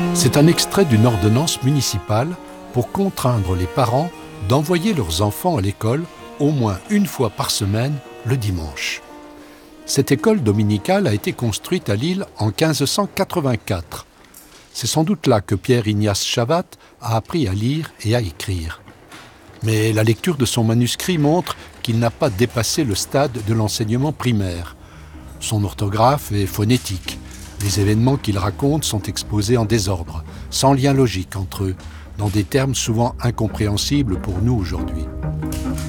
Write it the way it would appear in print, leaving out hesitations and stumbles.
C'est un extrait d'une ordonnance municipale pour contraindre les parents d'envoyer leurs enfants à l'école au moins une fois par semaine le dimanche. Cette école dominicale a été construite à Lille en 1584. C'est sans doute là que Pierre-Ignace Chavat a appris à lire et à écrire. Mais la lecture de son manuscrit montre qu'il n'a pas dépassé le stade de l'enseignement primaire. Son orthographe est phonétique. Les événements qu'il raconte sont exposés en désordre, sans lien logique entre eux, dans des termes souvent incompréhensibles pour nous aujourd'hui.